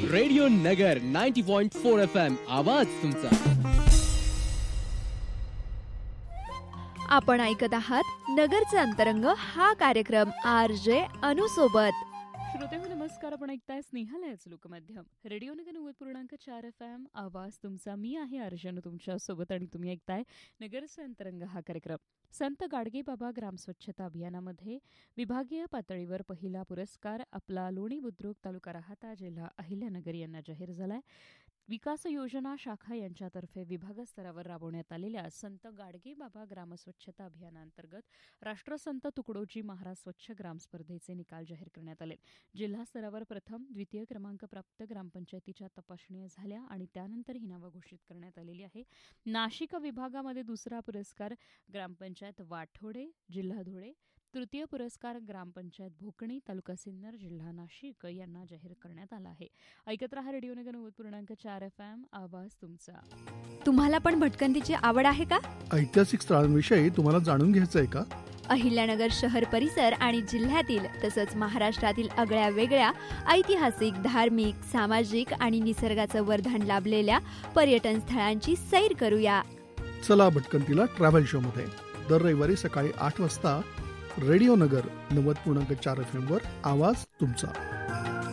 Radio नगर 90.4 FM आवाज तुमचा. आपण ऐकत आहात नगरचा अंतरंग हा कार्यक्रम RJ अनु सोबत. श्रोतेहो नमस्कार. आपण ऐकताय स्नेहालयाच लोकमाध्यम रेडिओ नगर 90.4 FM आवाज तुमचा. मी आहे अर्जन तुमच्या सोबत आणि तुम्ही ऐकताय नगरचा अंतरंग हा कार्यक्रम. संत गाडगेबाबा ग्राम स्वच्छता अभियानामध्ये विभागीय पातळीवर पहिला पुरस्कार आपला लोणी बुद्रुक तालुका राहाता जिल्हा अहिल्यानगर यांना जाहीर झालाय. विकास योजना शाखा यांच्यातर्फे विभागस्तरावर राबवण्यात आलेल्या संत गाडगेबाबा ग्राम स्वच्छता अभियानांतर्गत राष्ट्रसंत तुकडोजी महाराज स्वच्छ ग्राम स्पर्धेचे निकाल जाहीर करण्यात आले. जिल्हा स्तरावर प्रथम द्वितीय क्रमांक प्राप्त ग्रामपंचायतीच्या तपासण्या झाल्या आणि त्यानंतर ही नावं घोषित करण्यात आलेली आहे. नाशिक विभागामध्ये दुसरा पुरस्कार ग्रामपंचायत वाठोडे जिल्हा धुळे, तृतीय पुरस्कार ग्रामपंचायत भोकणी तालुका सिन्नर जिल्हा नाशिक यांना जाहीर करण्यात आला आहे. ऐकत रहा रेडिओ नगर 90.4 FM आवाज तुमचा. तुम्हाला पण भटकंतीची आवड आहे का? ऐतिहासिक स्थळांविषयी तुम्हाला जाणून घ्यायचंय का? अहिल्यानगर शहर परिसर आणि जिल्ह्यातील तसंच महाराष्ट्रातील आगळ्या वेगळ्या ऐतिहासिक, धार्मिक, सामाजिक आणि निसर्गाचं वरदान लाभलेल्या पर्यटन स्थळांची सैर करूया. चला भटकंतीला ट्रॅव्हल शो मध्ये दर रविवारी सकाळी 8 वाजता रेडिओ नगर 90.4 FM वर आवाज तुमचा.